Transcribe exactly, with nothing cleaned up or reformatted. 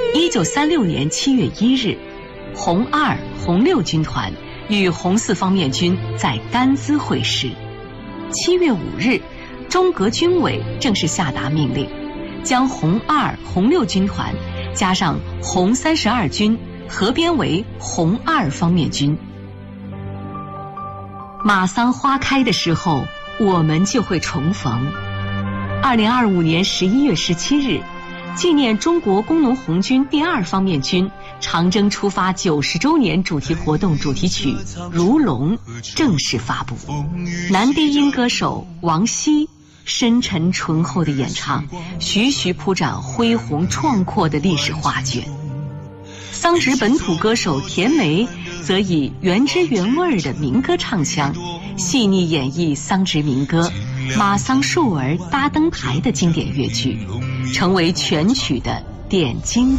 一九三六年七月一日，红二、红六军团与红四方面军在甘孜会师。七月五日，中革军委正式下达命令，将红二、红六军团加上红三十二军合编为红二方面军。马桑花开的时候，我们就会重逢。二零二五年十一月十七日，纪念中国工农红军第二方面军长征出发九十周年主题活动主题曲《如龙》正式发布。男低音歌手王希深沉醇厚的演唱，徐徐铺展恢宏壮阔的历史画卷。桑植本土歌手田梅则以原汁原味的民歌唱腔，细腻演绎桑植民歌《马桑树儿搭灯台》的经典乐句，成为全曲的点睛